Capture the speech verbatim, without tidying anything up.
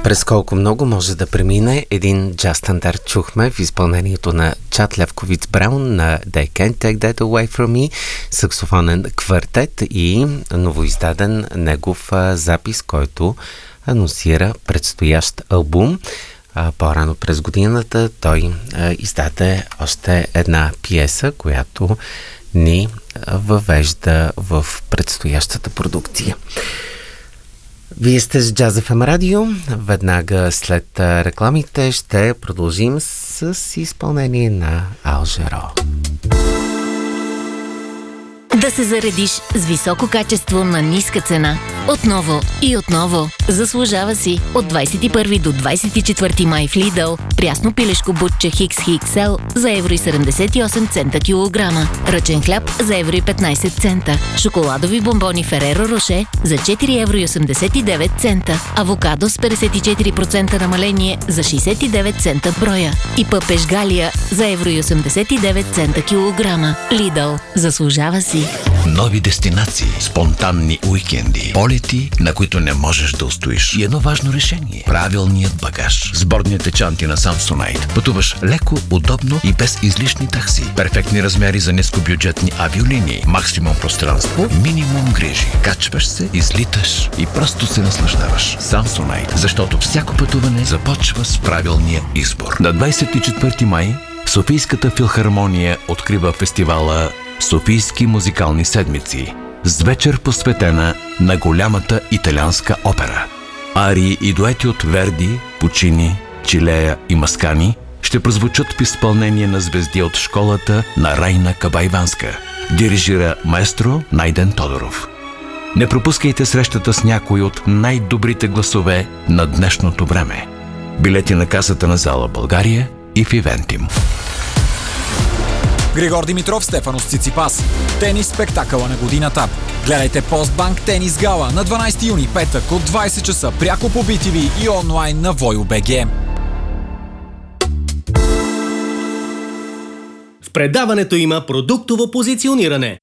През колко много може да премине един джаз стандарт чухме в изпълнението на Чад Левковиц Браун на They Can't Take That Away From Me, саксофонен квартет и новоиздаден негов а, запис, който анонсира предстоящ албум. А, по-рано през годината той а, издаде още една пиеса, която ни а, въвежда в предстоящата продукция. Вие сте с Jazz еф ем Радио. Веднага след рекламите ще продължим с изпълнение на Ал Жаро. Да се заредиш с високо качество на ниска цена. Отново и отново. Заслужава си. От двадесет и първи до двадесет и четвърти май в Lidl. Прясно пилешко бутче Хикс Икс Икс Ел за евро и седемдесет и осем цента килограма. Ръчен хляб за евро и петнадесет цента. Шоколадови бомбони Фереро Роше за четири евро и осемдесет и девет цента. Авокадо с петдесет и четири процента намаление за шейсет и девет цента броя. И пъпеш Галия за евро и осемдесет и девет цента килограма. Lidl. Заслужава си. Нови дестинации, спонтанни уикенди, полети, на които не можеш да устоиш. И едно важно решение – правилният багаж. Сборните чанти на Samsonite. Пътуваш леко, удобно и без излишни такси. Перфектни размери за нискобюджетни авиолинии. Максимум пространство, минимум грижи. Качваш се, излиташ и просто се наслаждаваш. Samsonite, защото всяко пътуване започва с правилния избор. На двадесет и четвърти май Софийската филхармония открива фестивала Софийски музикални седмици с вечер посветена на голямата италианска опера. Арии и дуети от Верди, Пучини, Чилея и Маскани ще прозвучат в изпълнение на звезди от школата на Райна Кабайванска. Дирижира маестро Найден Тодоров. Не пропускайте срещата с някой от най-добрите гласове на днешното време. Билети на касата на зала България и в Ивентим. Григор Димитров, Стефанос Циципас. Тенис спектакъла на годината. Гледайте Постбанк Тенис Гала на дванадесети юни, петък от двадесет часа пряко по Би Ти Ви и онлайн на Voyo.bg. В предаването има продуктово позициониране.